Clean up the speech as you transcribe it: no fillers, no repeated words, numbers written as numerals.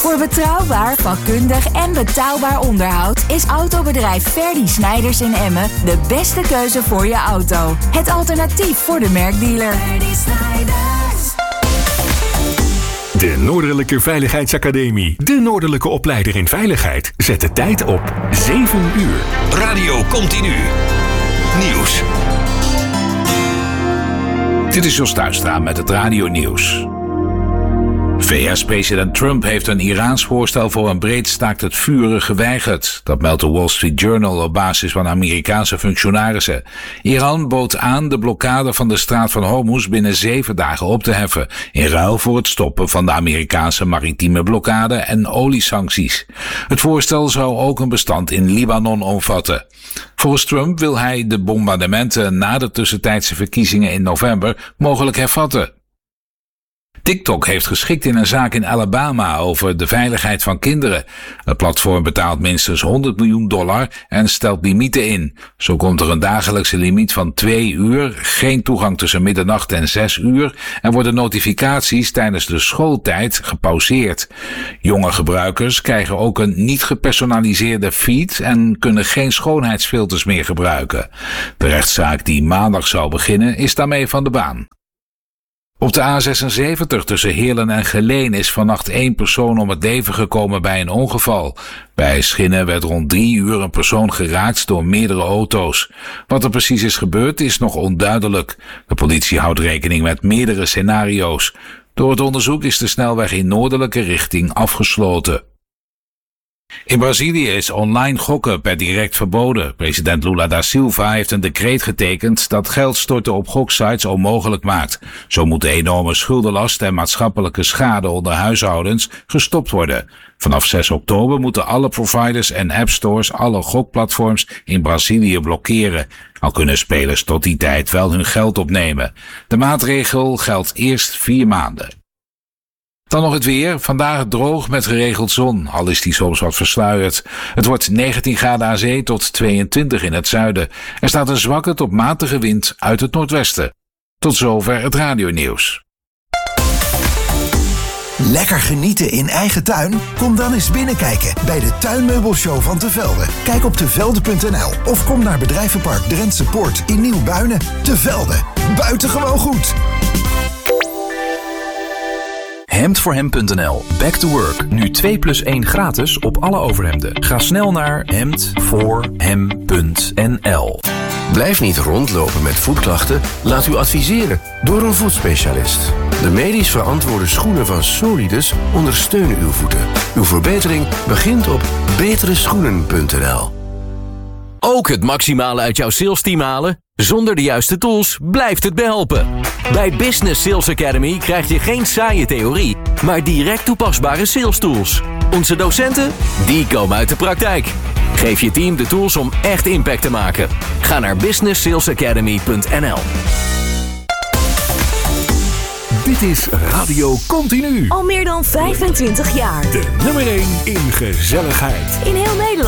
Voor betrouwbaar, vakkundig en betaalbaar onderhoud is autobedrijf Ferdi Snijders in Emmen de beste keuze voor je auto. Het alternatief voor de merkdealer. Ferdi Snijders. De Noordelijke Veiligheidsacademie. De Noordelijke opleider in veiligheid. Zet de tijd op 7 uur. Radio Continu. Nieuws. Dit is Jos Tuinstra met het Radio Nieuws. VS-president Trump heeft een Iraans voorstel voor een breed staakt het vuren geweigerd. Dat meldt de Wall Street Journal op basis van Amerikaanse functionarissen. Iran bood aan de blokkade van de straat van Hormuz binnen 7 dagen op te heffen, in ruil voor het stoppen van de Amerikaanse maritieme blokkade en oliesancties. Het voorstel zou ook een bestand in Libanon omvatten. Volgens Trump wil hij de bombardementen na de tussentijdse verkiezingen in november mogelijk hervatten. TikTok heeft geschikt in een zaak in Alabama over de veiligheid van kinderen. Het platform betaalt minstens $100 miljoen en stelt limieten in. Zo komt er een dagelijkse limiet van 2 uur, geen toegang tussen middernacht en 6 uur en worden notificaties tijdens de schooltijd gepauzeerd. Jonge gebruikers krijgen ook een niet gepersonaliseerde feed en kunnen geen schoonheidsfilters meer gebruiken. De rechtszaak die maandag zou beginnen is daarmee van de baan. Op de A76 tussen Heerlen en Geleen is vannacht 1 persoon om het leven gekomen bij een ongeval. Bij Schinnen werd rond 3 uur een persoon geraakt door meerdere auto's. Wat er precies is gebeurd is nog onduidelijk. De politie houdt rekening met meerdere scenario's. Door het onderzoek is de snelweg in noordelijke richting afgesloten. In Brazilië is online gokken per direct verboden. President Lula da Silva heeft een decreet getekend dat geld storten op goksites onmogelijk maakt. Zo moet de enorme schuldenlast en maatschappelijke schade onder huishoudens gestopt worden. Vanaf 6 oktober moeten alle providers en appstores alle gokplatforms in Brazilië blokkeren. Al kunnen spelers tot die tijd wel hun geld opnemen. De maatregel geldt eerst 4 maanden. Dan nog het weer. Vandaag droog met geregeld zon, al is die soms wat versluierd. Het wordt 19 graden aan zee tot 22 in het zuiden. Er staat een zwakke tot matige wind uit het noordwesten. Tot zover het radionieuws. Lekker genieten in eigen tuin? Kom dan eens binnenkijken bij de Tuinmeubelshow van Te Velde. Kijk op tevelde.nl of kom naar Bedrijvenpark Drentse Poort in Nieuw-Buinen. Te Velde. Buitengewoon goed. Hemdvoorhem.nl. Back to work. Nu 2+1 gratis op alle overhemden. Ga snel naar hemdvoorhem.nl. Blijf niet rondlopen met voetklachten. Laat u adviseren door een voetspecialist. De medisch verantwoorde schoenen van Solidus ondersteunen uw voeten. Uw verbetering begint op betereschoenen.nl. Ook het maximale uit jouw salesteam halen? Zonder de juiste tools blijft het behelpen. Bij Business Sales Academy krijg je geen saaie theorie, maar direct toepasbare sales tools. Onze docenten, die komen uit de praktijk. Geef je team de tools om echt impact te maken. Ga naar businesssalesacademy.nl. Dit is Radio Continu. Al meer dan 25 jaar. De nummer 1 in gezelligheid. In heel Nederland.